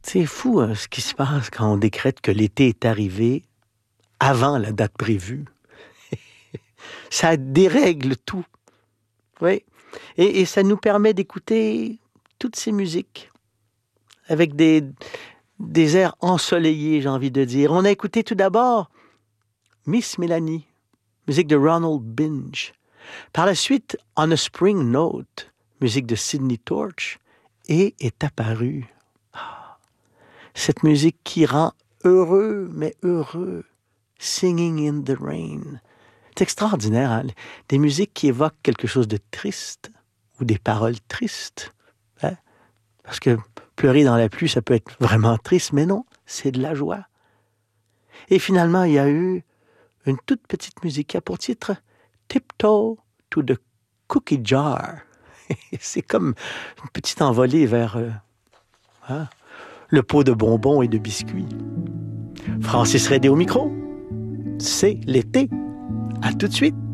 C'est fou hein, ce qui se passe quand on décrète que l'été est arrivé avant la date prévue. Ça dérègle tout. Oui. Et ça nous permet d'écouter toutes ces musiques avec des airs ensoleillés, j'ai envie de dire. On a écouté tout d'abord Miss Mélanie, musique de Ronald Binge. Par la suite, On a Spring Note, musique de Sidney Torch, et est apparue cette musique qui rend heureux, mais heureux, Singing in the Rain. C'est extraordinaire, hein? Des musiques qui évoquent quelque chose de triste ou des paroles tristes. Hein? Parce que pleurer dans la pluie, ça peut être vraiment triste, mais non, c'est de la joie. Et finalement, il y a eu une toute petite musique qui a pour titre Tiptoe to the Cookie Jar. C'est comme une petite envolée vers le pot de bonbons et de biscuits. Francis Redé au micro. C'est l'été. À tout de suite.